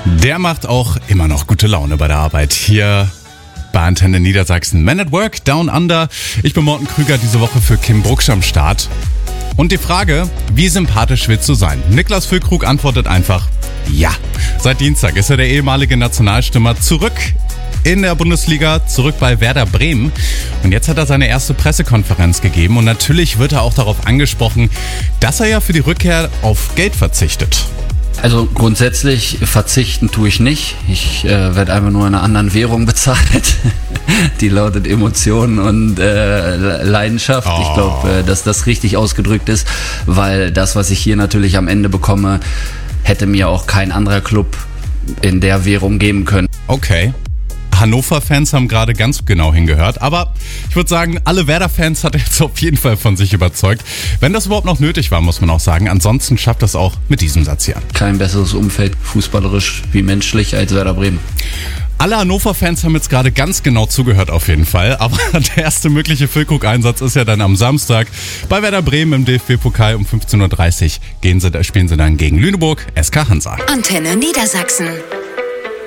Der macht auch immer noch gute Laune bei der Arbeit. Hier bei Antenne Niedersachsen. Man at Work, Down Under. Ich bin Morten Krüger, diese Woche für Kim Brucksch am Start. Und die Frage, wie sympathisch willst du sein? Niklas Füllkrug antwortet einfach, ja. Seit Dienstag ist er der ehemalige Nationalstürmer zurück in der Bundesliga, zurück bei Werder Bremen. Und jetzt hat er seine erste Pressekonferenz gegeben. Und natürlich wird er auch darauf angesprochen, dass er ja für die Rückkehr auf Geld verzichtet. Also grundsätzlich verzichten tue ich nicht. Ich werde einfach nur in einer anderen Währung bezahlt. Die lautet Emotionen und Leidenschaft. Oh. Ich glaube, dass das richtig ausgedrückt ist, weil das, was ich hier natürlich am Ende bekomme, hätte mir auch kein anderer Club in der Währung geben können. Okay. Hannover-Fans haben gerade ganz genau hingehört, aber ich würde sagen, alle Werder-Fans hat er jetzt auf jeden Fall von sich überzeugt. Wenn das überhaupt noch nötig war, muss man auch sagen. Ansonsten schafft das auch mit diesem Satz hier. Kein besseres Umfeld, fußballerisch wie menschlich, als Werder Bremen. Alle Hannover-Fans haben jetzt gerade ganz genau zugehört auf jeden Fall, aber der erste mögliche Füllkrug-Einsatz ist ja dann am Samstag bei Werder Bremen im DFB-Pokal um 15.30 Uhr spielen sie dann gegen Lüneburg, SK Hansa. Antenne Niedersachsen.